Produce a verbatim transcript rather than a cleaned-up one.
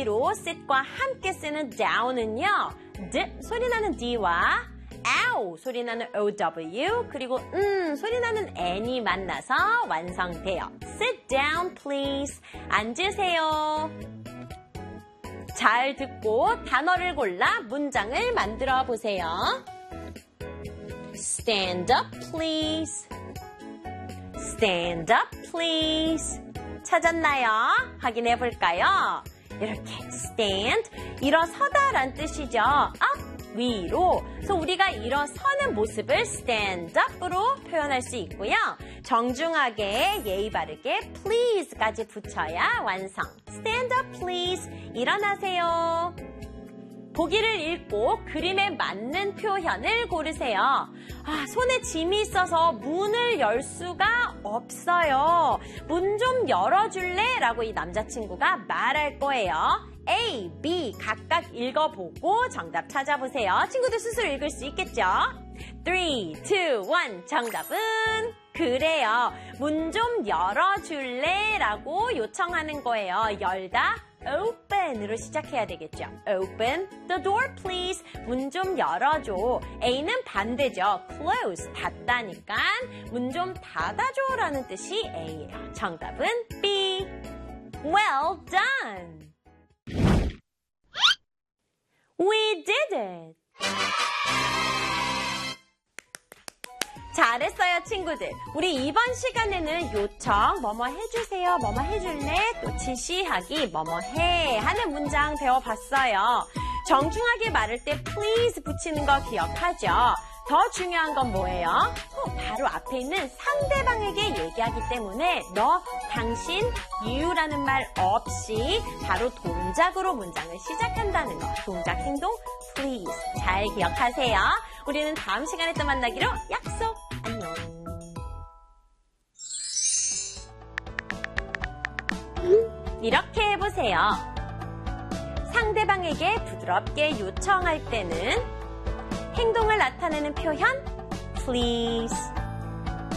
위로 sit과 함께 쓰는 down은요. D 소리 나는 D와 ow 소리 나는 오우 그리고 음 소리 나는 N이 만나서 완성돼요. Sit down please. 앉으세요. 잘 듣고 단어를 골라 문장을 만들어 보세요. Stand up please. Stand up please. 찾았나요? 확인해 볼까요? 이렇게 stand, 일어서다 란 뜻이죠. up, 위로. 그래서 우리가 일어서는 모습을 stand up으로 표현할 수 있고요. 정중하게 예의 바르게 please까지 붙여야 완성. Stand up please. 일어나세요. 보기를 읽고 그림에 맞는 표현을 고르세요. 아, 손에 짐이 있어서 문을 열 수가 없어요. 문 좀 열어줄래? 라고 이 남자친구가 말할 거예요. A, B 각각 읽어보고 정답 찾아보세요. 친구들 스스로 읽을 수 있겠죠? three, two, one 정답은 그래요. 문 좀 열어줄래? 라고 요청하는 거예요. 열다 open으로 시작해야 되겠죠. Open the door please. 문 좀 열어줘. A는 반대죠. close, 닫다니까 문 좀 닫아줘 라는 뜻이 A예요. 정답은 B. Well done. We did it. 잘했어요, 친구들. 우리 이번 시간에는 요청, 뭐뭐 해주세요, 뭐뭐 해줄래, 또 지시하기, 뭐뭐 해 하는 문장 배워봤어요. 정중하게 말할 때 please 붙이는 거 기억하죠? 더 중요한 건 뭐예요? 어, 바로 앞에 있는 상대방에게 얘기하기 때문에 너, 당신, you라는 말 없이 바로 동작으로 문장을 시작한다는 거. 동작, 행동, please. 잘 기억하세요. 우리는 다음 시간에 또 만나기로 약속. 안녕. 이렇게 해보세요. 상대방에게 부드럽게 요청할 때는 행동을 나타내는 표현 please,